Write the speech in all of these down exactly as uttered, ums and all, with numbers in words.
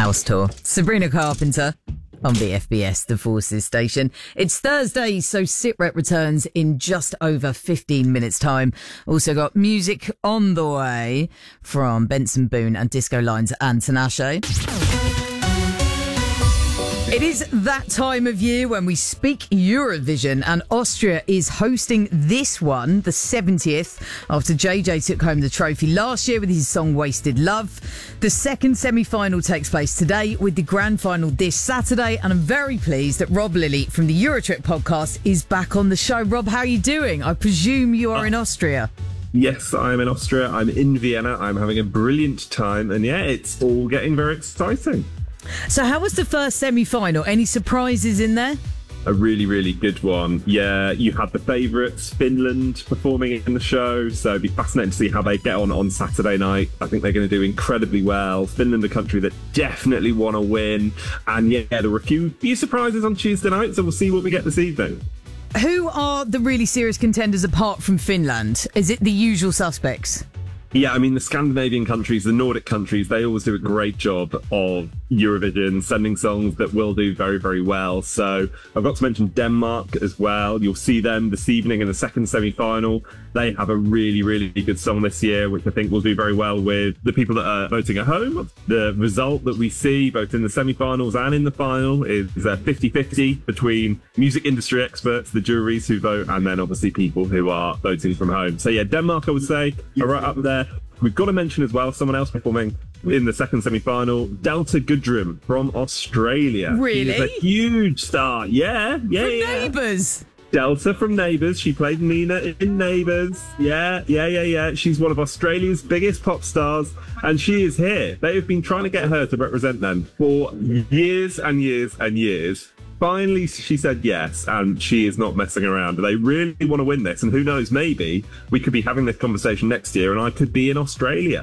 House Tour. Sabrina Carpenter on B F B S, the Forces station. It's Thursday, so SitRep returns in just over fifteen minutes' time. Also got music on the way from Benson Boone and Disco Lines and Tinashe. It is that time of year when we speak Eurovision, and Austria is hosting this one, the seventieth, after J J took home the trophy last year with his song Wasted Love. The second semi-final takes place today with the grand final this Saturday, and I'm very pleased that Rob Lilly from the Eurotrip podcast is back on the show. Rob, how are you doing? I presume you are in Austria. Yes, I'm in Austria. I'm in Vienna. I'm having a brilliant time, and yeah, it's all getting very exciting. So how was the first semi-final? Any surprises in there? A really, really good one. Yeah, you had the favourites, Finland, performing in the show, so it'd be fascinating to see how they get on on Saturday night. I think they're going to do incredibly well. Finland, a country that definitely want to win. And yeah, there were a few, few surprises on Tuesday night, so we'll see what we get this evening. Who are the really serious contenders apart from Finland? Is it the usual suspects? Yeah, I mean, the Scandinavian countries, the Nordic countries, they always do a great job of Eurovision, sending songs that will do very, very well. So I've got to mention Denmark as well. You'll see them this evening in the second semi-final. They have a really, really good song this year, which I think will do very well with the people that are voting at home. The result that we see both in the semi-finals and in the final is a fifty-fifty between music industry experts, the juries who vote, and then obviously people who are voting from home. So yeah, Denmark, I would say, are right up there. We've got to mention as well someone else performing in the second semi-final, Delta Goodrem from Australia. Really? She's a huge star. Yeah, yeah, From yeah. Neighbours. Delta from Neighbours. She played Nina in Neighbours. Yeah, yeah, yeah, yeah. She's one of Australia's biggest pop stars, and she is here. They have been trying to get her to represent them for years and years and years. Finally, she said yes, and she is not messing around. They really want to win this, and who knows, maybe we could be having this conversation next year and I could be in Australia.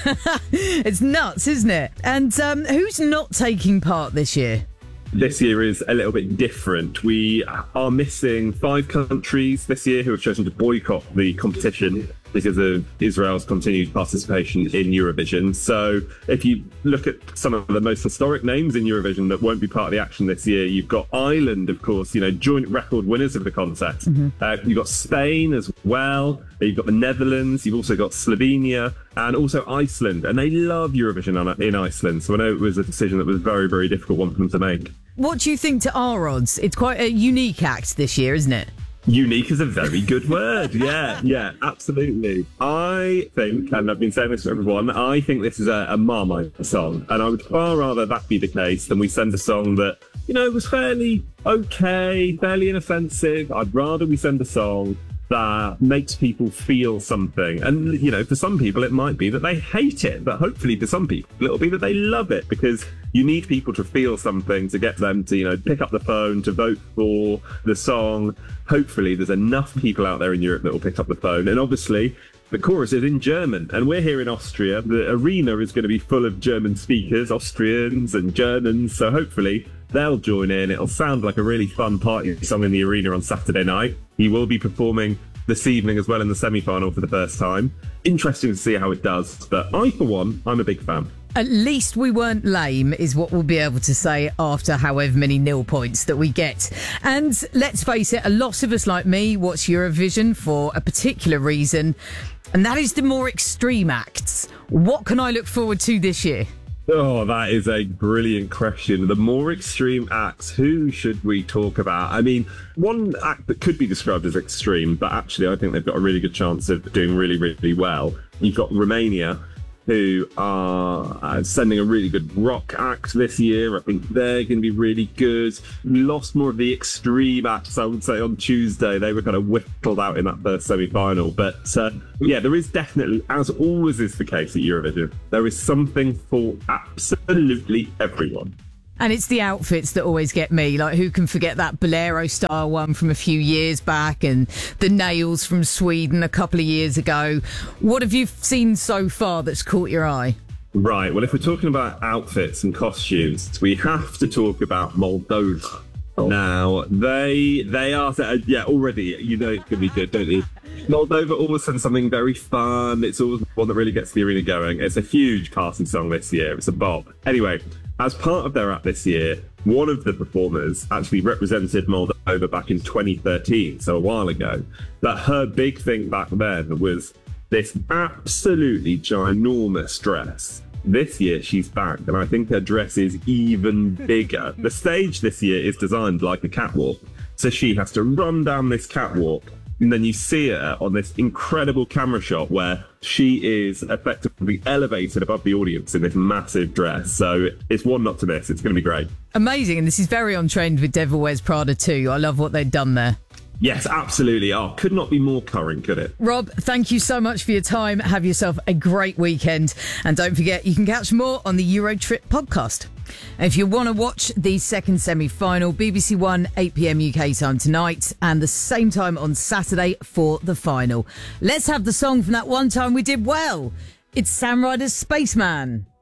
It's nuts, isn't it? And um, who's not taking part this year? This year is a little bit different. We are missing five countries this year who have chosen to boycott the competition because of Israel's continued participation in Eurovision. So if you look at some of the most historic names in Eurovision that won't be part of the action this year, you've got Ireland, of course, you know, joint record winners of the contest. Mm-hmm. Uh, you've got Spain as well. You've got the Netherlands. You've also got Slovenia and also Iceland. And they love Eurovision in Iceland. So I know it was a decision that was a very, very difficult one for them to make. What do you think to our odds? It's quite a unique act this year, isn't it? Unique is a very good word. Yeah, yeah, absolutely. I think, and I've been saying this to everyone, I think this is a, a Marmite song. And I would far rather that be the case than we send a song that, you know, was fairly okay, fairly inoffensive. I'd rather we send a song that makes people feel something. And, you know, for some people, it might be that they hate it. But hopefully for some people, it'll be that they love it, because you need people to feel something to get them to, you know, pick up the phone, to vote for the song. Hopefully there's enough people out there in Europe that will pick up the phone. And obviously the chorus is in German, and we're here in Austria. The arena is going to be full of German speakers, Austrians and Germans. So hopefully they'll join in. It'll sound like a really fun party song in the arena on Saturday night. He will be performing this evening as well in the semi-final for the first time. Interesting to see how it does. But I, for one, I'm a big fan. At least we weren't lame is what we'll be able to say after however many nil points that we get. And let's face it, a lot of us like me watch Eurovision for a particular reason, and that is the more extreme acts. What can I look forward to this year? Oh, that is a brilliant question. The more extreme acts, who should we talk about? I mean, one act that could be described as extreme, but actually I think they've got a really good chance of doing really, really well. You've got Romania, who are uh, sending a really good rock act this year. I think they're going to be really good. We lost more of the extreme acts, I would say, on Tuesday. They were kind of whittled out in that first semi-final. But uh, yeah, there is definitely, as always is the case at Eurovision, there is something for absolutely everyone. And it's the outfits that always get me. Like, who can forget that Bolero style one from a few years back, and the nails from Sweden a couple of years ago? What have you seen so far that's caught your eye? Right. Well, if we're talking about outfits and costumes, we have to talk about Moldova. Now, they they are, uh, yeah, already, you know it's going to be good, don't you? Moldova all of a sudden something very fun. It's always one that really gets the arena going. It's a huge casting song this year. It's a bob. Anyway, as part of their act this year, one of the performers actually represented Moldova back in twenty thirteen, so a while ago. But her big thing back then was this absolutely ginormous dress. This year she's back, and I think her dress is even bigger. The stage this year is designed like a catwalk, so she has to run down this catwalk, and then you see her on this incredible camera shot where she is effectively elevated above the audience in this massive dress. So it's one not to miss. It's going to be great. Amazing, and this is very on trend with Devil Wears Prada too. I love what they've done there. Yes, absolutely. Oh, could not be more current, could it? Rob, thank you so much for your time. Have yourself a great weekend. And don't forget, you can catch more on the Eurotrip podcast. If you want to watch the second semi-final, B B C One, eight p.m. U K time tonight, and the same time on Saturday for the final. Let's have the song from that one time we did well. It's Sam Ryder's Spaceman.